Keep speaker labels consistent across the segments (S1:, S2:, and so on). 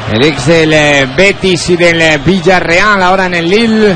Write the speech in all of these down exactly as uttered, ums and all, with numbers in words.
S1: el ex del eh, Betis y del eh, Villarreal, ahora en el Lille,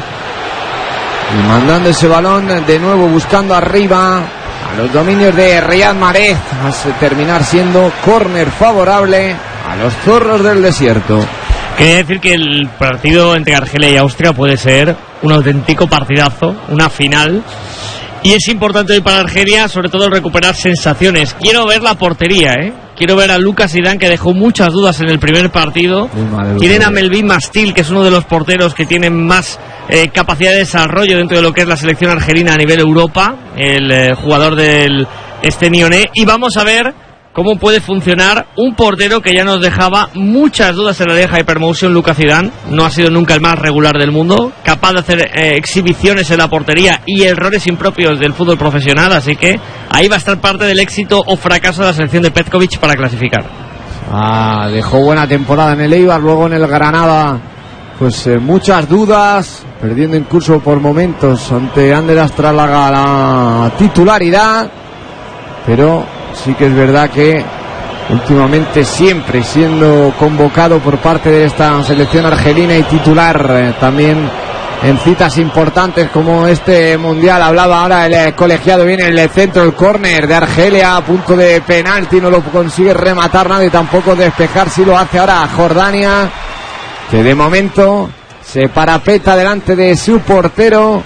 S1: y mandando ese balón de nuevo buscando arriba a los dominios de Riyad Mahrez, a terminar siendo córner favorable a los zorros del desierto.
S2: Quería decir que el partido entre Argelia y Austria puede ser un auténtico partidazo, una final, y es importante hoy para Argelia sobre todo recuperar sensaciones. Quiero ver la portería, ¿eh? Quiero ver a Lucas Zidane, que dejó muchas dudas en el primer partido. Quieren a Melvin Mastil, que es uno de los porteros que tienen más eh, capacidad de desarrollo dentro de lo que es la selección argelina a nivel Europa, el eh, jugador del Estenione, y vamos a ver cómo puede funcionar un portero que ya nos dejaba muchas dudas en la Liga Hypermotion. Lucas Zidane no ha sido nunca el más regular del mundo, capaz de hacer eh, exhibiciones en la portería y errores impropios del fútbol profesional, así que ahí va a estar parte del éxito o fracaso de la selección de Petkovic para clasificar.
S1: Ah, dejó buena temporada en el Eibar, luego en el Granada pues eh, muchas dudas, perdiendo incluso por momentos ante Ander Astralaga la titularidad, pero sí que es verdad que últimamente siempre siendo convocado por parte de esta selección argelina y titular eh, también en citas importantes como este mundial. Hablaba ahora el eh, colegiado, viene el centro, el córner de Argelia a punto de penalti, no lo consigue rematar nadie, tampoco despejar, si lo hace ahora Jordania, que de momento se parapeta delante de su portero,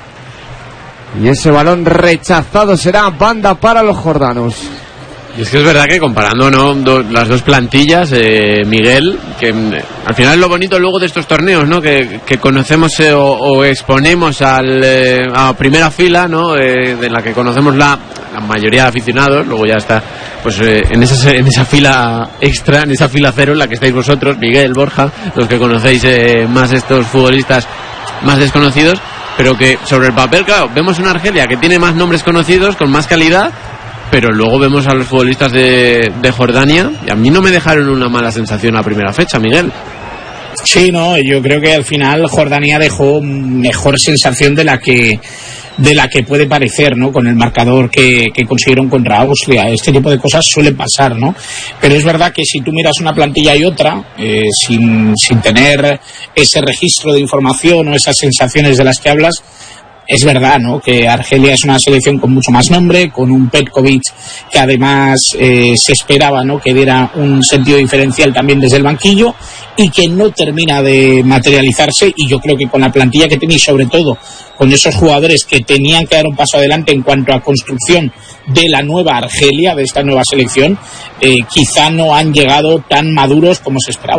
S1: y ese balón rechazado será banda para los jordanos.
S3: Y es que es verdad que comparando, ¿no?, do, las dos plantillas, eh, Miguel, que eh, al final es lo bonito luego de estos torneos, ¿no?, que, que conocemos eh, o, o exponemos al, eh, a primera fila, ¿no?, eh, de la que conocemos la, la mayoría de aficionados. Luego ya está pues eh, en, esa, en esa fila extra, en esa fila cero en la que estáis vosotros, Miguel, Borja, los que conocéis eh, más estos futbolistas más desconocidos, pero que sobre el papel, claro, vemos una Argelia que tiene más nombres conocidos, con más calidad, pero luego vemos a los futbolistas de, de Jordania, y a mí no me dejaron una mala sensación la primera fecha, Miguel.
S4: Sí, no, yo creo que al final Jordania dejó mejor sensación de la que de la que puede parecer, ¿no?, con el marcador que, que consiguieron contra Austria. Este tipo de cosas suelen pasar, ¿no? Pero es verdad que si tú miras una plantilla y otra, eh, sin, sin tener ese registro de información o esas sensaciones de las que hablas, es verdad, ¿no?, que Argelia es una selección con mucho más nombre, con un Petkovic que además eh, se esperaba, ¿no?, que diera un sentido diferencial también desde el banquillo, y que no termina de materializarse. Y yo creo que con la plantilla que tiene, y sobre todo con esos jugadores que tenían que dar un paso adelante en cuanto a construcción de la nueva Argelia, de esta nueva selección, eh, quizá no han llegado tan maduros como se esperaba.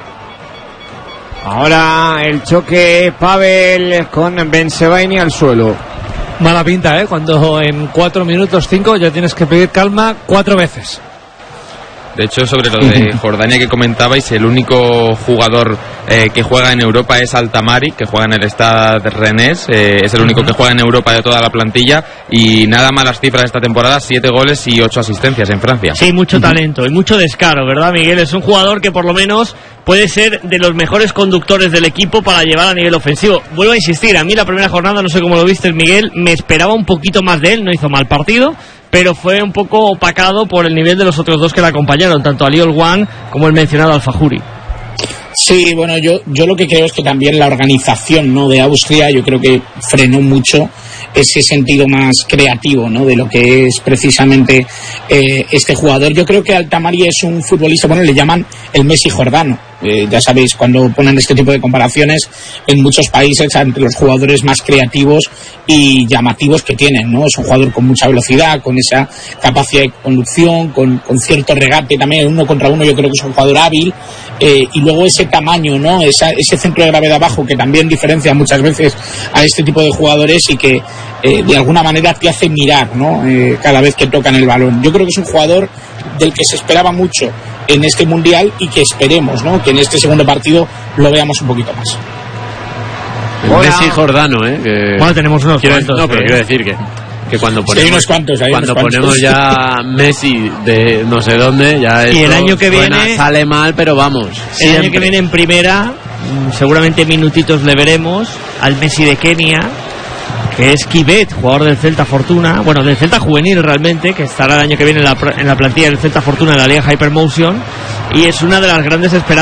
S1: Ahora el choque Pavel con Bensebaini al suelo.
S5: Mala pinta, ¿eh? Cuando en cuatro minutos cinco ya tienes que pedir calma cuatro veces.
S6: De hecho, sobre lo de Jordania que comentabais, el único jugador eh, que juega en Europa es Altamari, que juega en el Stade Rennais, eh, es el único que juega en Europa de toda la plantilla, y nada malas cifras esta temporada, siete goles y ocho asistencias en Francia.
S2: Sí, mucho talento y mucho descaro, ¿verdad, Miguel? Es un jugador que por lo menos puede ser de los mejores conductores del equipo para llevar a nivel ofensivo. Vuelvo a insistir, a mí la primera jornada, no sé cómo lo viste, Miguel, me esperaba un poquito más de él, no hizo mal partido, pero fue un poco opacado por el nivel de los otros dos que le acompañaron, tanto Ali Olwan como el mencionado Al-Fahuri.
S4: Sí, bueno, yo yo lo que creo es que también la organización, ¿no?, de Austria, yo creo que frenó mucho ese sentido más creativo, ¿no?, de lo que es precisamente eh, este jugador. Yo creo que Altamari es un futbolista, bueno, le llaman el Messi jordano. Eh, ya sabéis, cuando ponen este tipo de comparaciones en muchos países entre los jugadores más creativos y llamativos que tienen, ¿no? Es un jugador con mucha velocidad, con esa capacidad de conducción, con, con cierto regate también, uno contra uno. Yo creo que es un jugador hábil, eh, y luego ese tamaño, ¿no?, Esa, ese centro de gravedad bajo que también diferencia muchas veces a este tipo de jugadores y que eh, de alguna manera te hace mirar, ¿no?, eh, cada vez que tocan el balón. Yo creo que es un jugador del que se esperaba mucho en este mundial y que esperemos, ¿no?, que en este segundo partido lo veamos un poquito más.
S3: El Messi jordano, ¿eh? Que...
S2: Bueno, tenemos unos
S3: quiero,
S2: cuantos.
S3: No, pero
S2: ¿eh?
S3: quiero decir que, que cuando ponemos,
S4: sí, hay unos cuantos, hay
S3: cuando
S4: unos
S3: ponemos
S4: cuantos.
S3: ya Messi de no sé dónde, ya
S2: y el año que
S3: suena,
S2: viene
S3: sale mal, pero vamos.
S2: El
S3: siempre.
S2: año que viene en primera, seguramente minutitos le veremos al Messi de Kenia, que es Kibet, jugador del Celta Fortuna, bueno, del Celta juvenil realmente, que estará el año que viene en la, en la plantilla del Celta Fortuna de la Liga Hypermotion, y es una de las grandes esperanzas